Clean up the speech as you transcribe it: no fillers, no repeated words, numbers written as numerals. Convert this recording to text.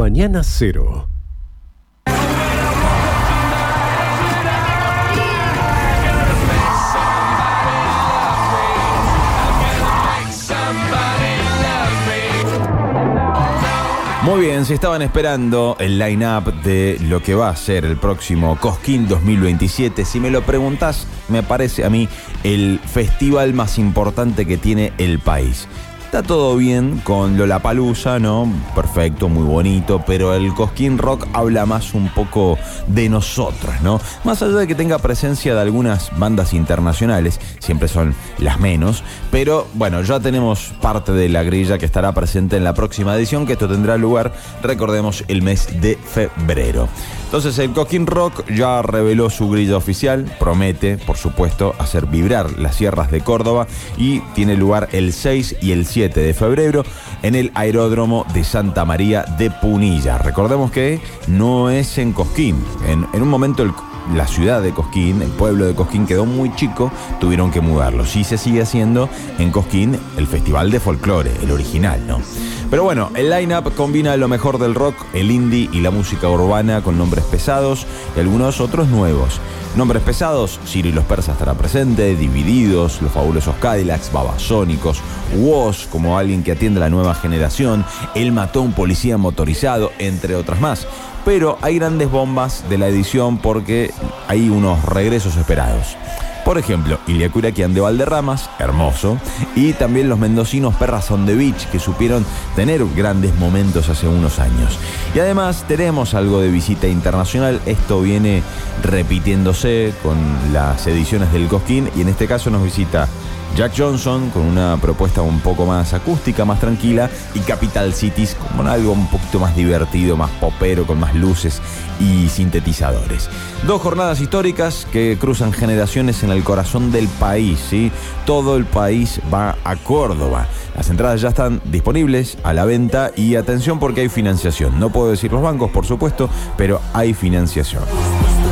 Mañana Cero. Muy bien, si estaban esperando el line-up de lo que va a ser el próximo Cosquín 2027, si me lo preguntás, me parece a mí el festival más importante que tiene el país. Está todo bien con Lollapalooza, ¿no? Perfecto, muy bonito, pero el Cosquín Rock habla más un poco de nosotros, ¿no? Más allá de que tenga presencia de algunas bandas internacionales, siempre son las menos, pero bueno, ya tenemos parte de la grilla que estará presente en la próxima edición, que esto tendrá lugar, recordemos, el mes de febrero. Entonces el Cosquín Rock ya reveló su grilla oficial, promete, por supuesto, hacer vibrar las sierras de Córdoba y tiene lugar el 6 y el 7 de febrero en el aeródromo de Santa María de Punilla. Recordemos que no es en Cosquín. En un momento la ciudad de Cosquín, el pueblo de Cosquín quedó muy chico, tuvieron que mudarlo. Sí se sigue haciendo en Cosquín el Festival de Folclore, el original, ¿no? Pero bueno, el line-up combina lo mejor del rock, el indie y la música urbana con nombres pesados y algunos otros nuevos. Nombres pesados, Ciro y los Persas estará presente, Divididos, Los Fabulosos Cadillacs, Babasónicos, Woz como alguien que atiende a la nueva generación, Él mató a un policía motorizado, entre otras más. Pero hay grandes bombas de la edición porque hay unos regresos esperados. Por ejemplo, Ilia Curaquian de Valderramas, hermoso, y también los mendocinos Perras on the Beach, que supieron tener grandes momentos hace unos años. Y además tenemos algo de visita internacional, esto viene repitiéndose con las ediciones del Cosquín, y en este caso nos visita Jack Johnson con una propuesta un poco más acústica, más tranquila, y Capital Cities con algo un poquito más divertido, más popero, con más luces y sintetizadores. 2 jornadas históricas que cruzan generaciones en el corazón del país, ¿sí? Todo el país va a Córdoba. Las entradas ya están disponibles a la venta y atención porque hay financiación. No puedo decir los bancos, por supuesto, pero hay financiación.